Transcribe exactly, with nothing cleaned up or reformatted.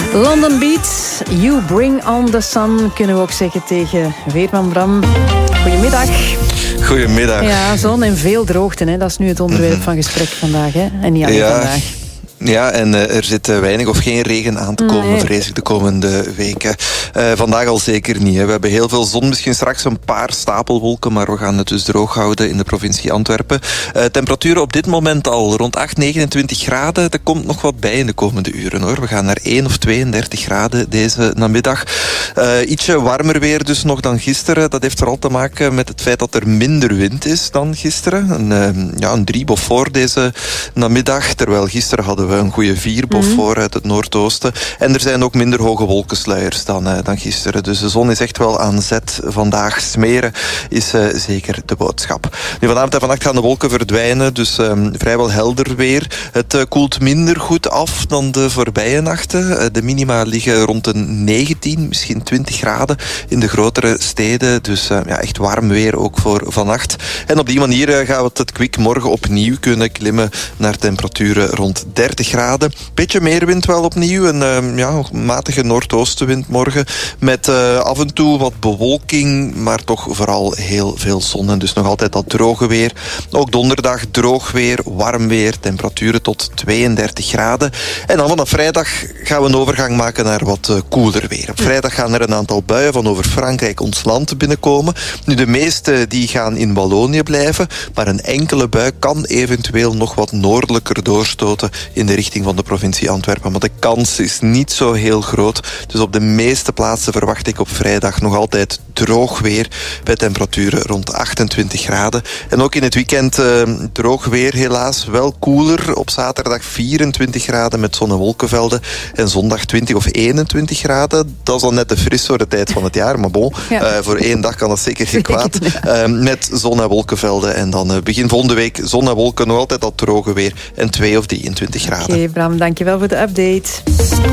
London Beat, You Bring On The Sun, kunnen we ook zeggen tegen Weerman Bram. Goedemiddag. Goedemiddag. Ja, zon en veel droogte, hè. Dat is nu het onderwerp mm-hmm. van gesprek vandaag. Hè. En niet alleen ja. vandaag. Ja, en uh, er zit uh, weinig of geen regen aan te komen, nee. vrees ik, de komende weken. Uh, vandaag al zeker niet. Hè. We hebben heel veel zon, misschien straks een paar stapelwolken, maar we gaan het dus droog houden in de provincie Antwerpen. Uh, temperaturen op dit moment al rond acht, negenentwintig graden. Er komt nog wat bij in de komende uren, hoor. We gaan naar één of tweeëndertig graden deze namiddag. Uh, ietsje warmer weer dus nog dan gisteren. Dat heeft vooral te maken met het feit dat er minder wind is dan gisteren. Een, uh, ja, een drie Beaufort deze namiddag, terwijl gisteren hadden we we een goede vier Beaufort mm-hmm. uit het noordoosten. En er zijn ook minder hoge wolkensluiers dan, uh, dan gisteren. Dus de zon is echt wel aan zet vandaag. Smeren is uh, zeker de boodschap. Nu, vanavond en vannacht gaan de wolken verdwijnen, dus um, vrijwel helder weer. Het uh, koelt minder goed af dan de voorbije nachten. Uh, de minima liggen rond de negentien, misschien twintig graden in de grotere steden. Dus uh, ja, echt warm weer ook voor vannacht. En op die manier uh, gaan we het kwik morgen opnieuw kunnen klimmen naar temperaturen rond dertig graden. Beetje meer wind wel opnieuw. Een uh, ja, matige noordoostenwind morgen. Met uh, af en toe wat bewolking, maar toch vooral heel veel zon. En dus nog altijd dat droge weer. Ook donderdag droog weer, warm weer. Temperaturen tot tweeëndertig graden. En dan vanaf vrijdag gaan we een overgang maken naar wat uh, koeler weer. Op vrijdag gaan er een aantal buien van over Frankrijk ons land binnenkomen. Nu, de meeste die gaan in Wallonië blijven. Maar een enkele bui kan eventueel nog wat noordelijker doorstoten in de richting van de provincie Antwerpen. Maar de kans is niet zo heel groot. Dus op de meeste plaatsen verwacht ik op vrijdag nog altijd droog weer. Bij temperaturen rond achtentwintig graden. En ook in het weekend uh, droog weer helaas. Wel koeler. Op zaterdag vierentwintig graden met zon- en wolkenvelden. En zondag twintig of eenentwintig graden. Dat is al net te fris voor de tijd van het jaar. Maar bon, ja. uh, voor één dag kan dat zeker geen kwaad. Uh, met zon- en wolkenvelden. En dan uh, begin volgende week zon en wolken. Nog altijd dat droge weer. En twee of drieëntwintig graden. Oké, okay, Bram, dankjewel voor de update.